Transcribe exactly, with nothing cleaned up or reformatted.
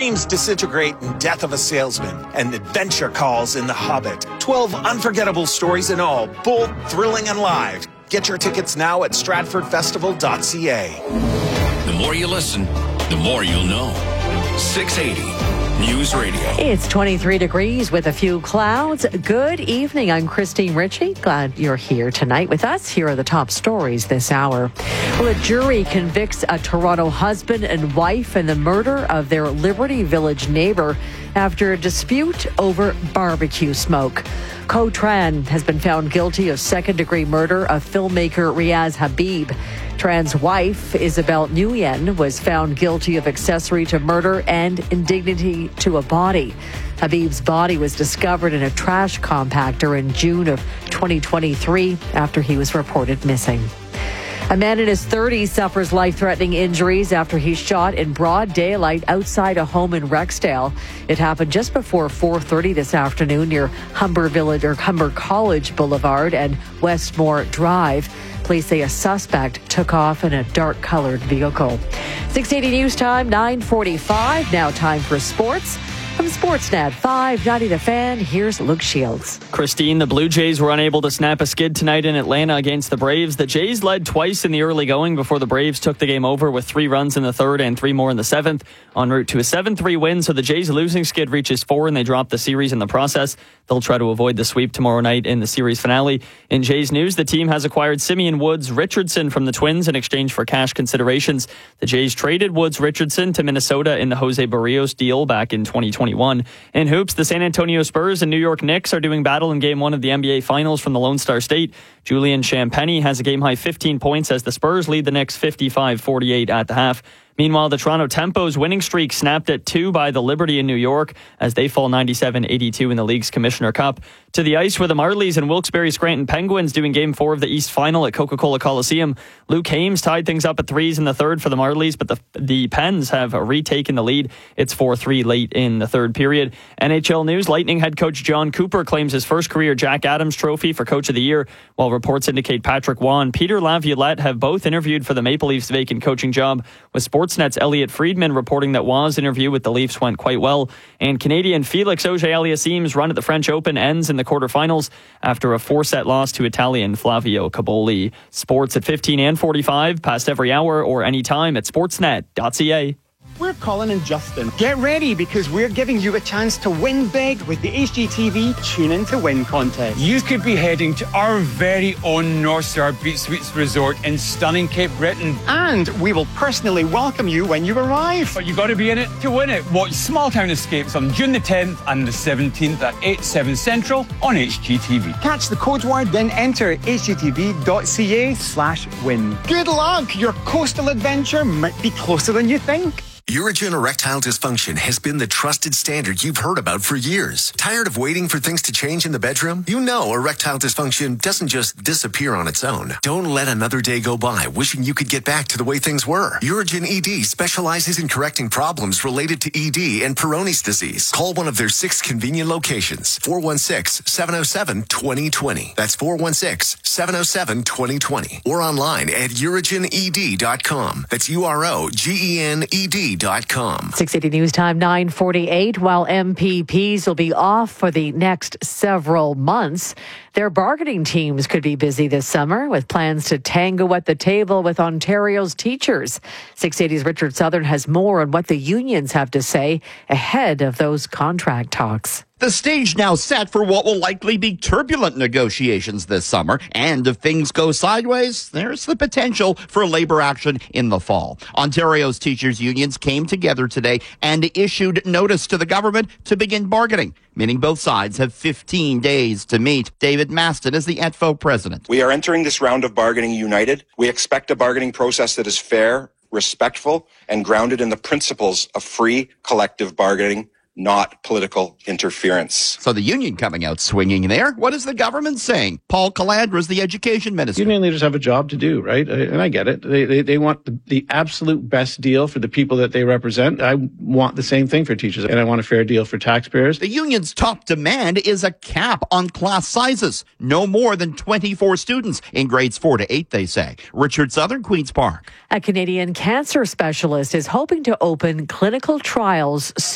dreams disintegrate in Death of a Salesman and adventure calls in The Hobbit. twelve unforgettable stories in all, bold, thrilling, and live. Get your tickets now at stratford festival dot c a. The more you listen, the more you'll know. six eighty News Radio. It's twenty-three degrees with a few clouds. Good evening. I'm Christine Ritchie. Glad you're here tonight with us. Here are the top stories this hour. Well, a jury convicts a Toronto husband and wife in the murder of their Liberty Village neighbor after a dispute over barbecue smoke. Ko Tran has been found guilty of second-degree murder of filmmaker Riaz Habib. Tran's wife, Isabel Nguyen, was found guilty of accessory to murder and indignity to a body. Habib's body was discovered in a trash compactor in June of twenty twenty-three after he was reported missing. A man in his thirties suffers life-threatening injuries after he shot in broad daylight outside a home in Rexdale. It happened just before four thirty this afternoon near Humber Village or Humber College Boulevard and Westmore Drive. Police say a suspect took off in a dark-colored vehicle. six eighty News Time, nine forty-five. Now time for sports. From Sportsnet five ninety The Fan, here's Luke Shields. Christine, the Blue Jays were unable to snap a skid tonight in Atlanta against the Braves. The Jays led twice in the early going before the Braves took the game over with three runs in the third and three more in the seventh, en route to a seven three win. So the Jays' losing skid reaches four and they drop the series in the process. They'll try to avoid the sweep tomorrow night in the series finale. In Jays news, the team has acquired Simeon Woods Richardson from the Twins in exchange for cash considerations. The Jays traded Woods Richardson to Minnesota in the Jose Barrios deal back in twenty twenty-one. In hoops, the San Antonio Spurs and New York Knicks are doing battle in Game one of the N B A Finals from the Lone Star State. Julian Champagny has a game-high fifteen points as the Spurs lead the Knicks fifty-five forty-eight at the half. Meanwhile, the Toronto Tempo's winning streak snapped at two by the Liberty in New York as they fall ninety-seven eighty-two in the league's Commissioner Cup. To the ice were the Marlies and Wilkes-Barre Scranton Penguins doing Game four of the East Final at Coca-Cola Coliseum. Luke Hames tied things up at threes in the third for the Marlies, but the the Pens have retaken the lead. It's four three late in the third period. N H L news, Lightning head coach John Cooper claims his first career Jack Adams trophy for Coach of the Year, while reports indicate Patrick Waugh and Peter Laviolette have both interviewed for the Maple Leafs' vacant coaching job, with Sportsnet's Elliot Friedman reporting that Waugh's interview with the Leafs went quite well. And Canadian Felix Auger-Aliassime's run at the French Open ends in the quarterfinals after a four-set loss to Italian Flavio Caboli. Sports at fifteen and forty-five, past every hour or anytime at sportsnet dot c a. We're Colin and Justin. Get ready because we're giving you a chance to win big with the H G T V Tune In to Win contest. You could be heading to our very own North Star Beach Suites Resort in stunning Cape Breton. And we will personally welcome you when you arrive. But you got to be in it to win it. Watch Small Town Escapes on June the tenth and the seventeenth at eight, seven Central on H G T V. Catch the code word, then enter h g t v dot c a slash win. Good luck! Your coastal adventure might be closer than you think. Urigen Erectile Dysfunction has been the trusted standard you've heard about for years. Tired of waiting for things to change in the bedroom? You know erectile dysfunction doesn't just disappear on its own. Don't let another day go by wishing you could get back to the way things were. Urigen E D specializes in correcting problems related to E D and Peyronie's disease. Call one of their six convenient locations. four one six, seven oh seven, two oh two oh. That's four one six, seven oh seven, two oh two oh. Or online at urigen e d dot com. That's U R O G E N E D dot com. six eighty News Time, nine forty-eight. While M P Ps will be off for the next several months, their bargaining teams could be busy this summer with plans to tango at the table with Ontario's teachers. six eighty's Richard Southern has more on what the unions have to say ahead of those contract talks. The stage now set for what will likely be turbulent negotiations this summer. And if things go sideways, there's the potential for labor action in the fall. Ontario's teachers' unions came together today and issued notice to the government to begin bargaining, meaning both sides have fifteen days to meet. David Maston is the E T F O president. We are entering this round of bargaining united. We expect a bargaining process that is fair, respectful, and grounded in the principles of free collective bargaining, not political interference. So the union coming out swinging there. What is the government saying? Paul Calandra is the education minister. Union leaders have a job to do, right? And I get it. They they, they want the, the absolute best deal for the people that they represent. I want the same thing for teachers, and I want a fair deal for taxpayers. The union's top demand is a cap on class sizes. No more than twenty-four students in grades four to eight, they say. Richard Southern, Queen's Park. A Canadian cancer specialist is hoping to open clinical trials soon.